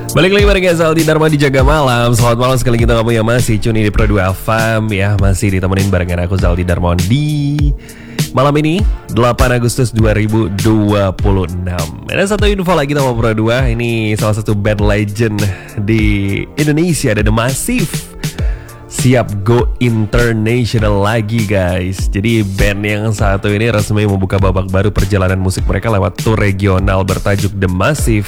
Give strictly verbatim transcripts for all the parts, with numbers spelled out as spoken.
Balik lagi bareng Saldi Dharma di Jaga Malam. Selamat malam sekali kita kamu yang masih tune in di Pro dua F M ya. Masih ditemenin barengan aku Saldi Dharma di malam ini delapan Agustus dua ribu dua puluh enam. Ada satu info lagi sama Pro dua. Ini salah satu band legend di Indonesia, ada The Massive. Siap go international lagi guys. Jadi band yang satu ini resmi membuka babak baru perjalanan musik mereka lewat tour regional bertajuk The Massive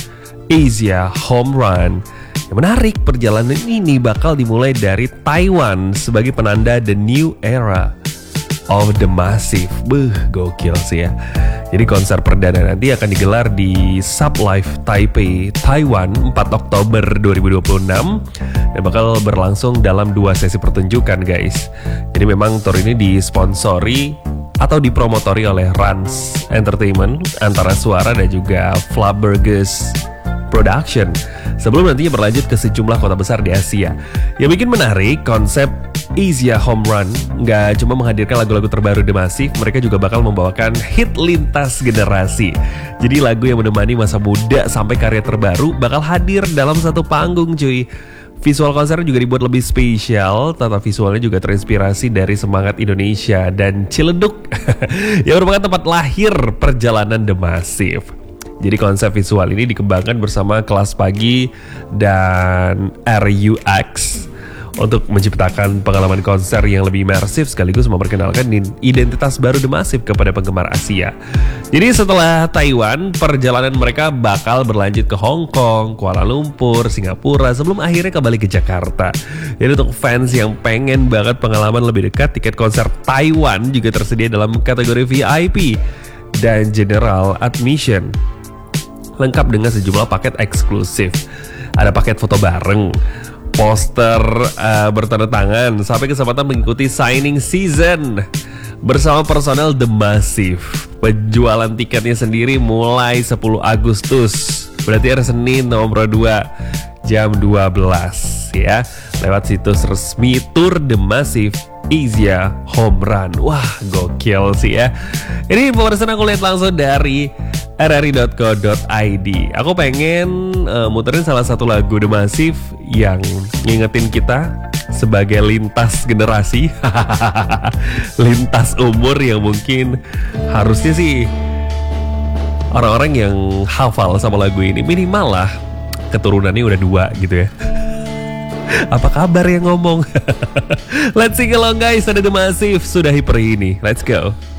Asia Home Run. Yang menarik, perjalanan ini bakal dimulai dari Taiwan sebagai penanda the new era of The Massive. Beuh, gokil sih ya. Jadi konser perdana nanti akan digelar di Sub Life Taipei, Taiwan empat Oktober dua ribu dua puluh enam dan bakal berlangsung dalam dua sesi pertunjukan guys. Jadi memang tour ini disponsori atau dipromotori oleh Rans Entertainment, Antara Suara dan juga Flabbergus Production, sebelum nantinya berlanjut ke sejumlah kota besar di Asia. Yang bikin menarik, konsep Asia Home Run nggak cuma menghadirkan lagu-lagu terbaru The Massive, mereka juga bakal membawakan hit lintas generasi. Jadi lagu yang menemani masa muda sampai karya terbaru bakal hadir dalam satu panggung cuy. Visual konser juga dibuat lebih spesial, tata visualnya juga terinspirasi dari semangat Indonesia dan Ciledug yang merupakan tempat lahir perjalanan The Massive. Jadi konsep visual ini dikembangkan bersama Kelas Pagi dan R U X untuk menciptakan pengalaman konser yang lebih imersif sekaligus memperkenalkan identitas baru The Massive kepada penggemar Asia. Jadi setelah Taiwan, perjalanan mereka bakal berlanjut ke Hong Kong, Kuala Lumpur, Singapura sebelum akhirnya kembali ke Jakarta. Jadi untuk fans yang pengen banget pengalaman lebih dekat, tiket konser Taiwan juga tersedia dalam kategori V I P dan General Admission, lengkap dengan sejumlah paket eksklusif. Ada paket foto bareng, poster uh, bertanda tangan, sampai kesempatan mengikuti signing season bersama personel The Massive. Penjualan tiketnya sendiri mulai sepuluh Agustus, berarti hari Senin nomor dua jam dua belas ya, lewat situs resmi Tour The Massive Asia Home Run. Wah, gokil sih ya. Ini pemeriksaan aku lihat langsung dari r r i dot co dot i d. Aku pengen uh, muterin salah satu lagu The Massive yang ngingetin kita sebagai lintas generasi, lintas umur yang mungkin harusnya sih orang-orang yang hafal sama lagu ini minimal lah keturunannya udah dua gitu ya. Apa kabar yang ngomong? Let's sing along guys, ada The Massive, sudahi peri ini. Let's go.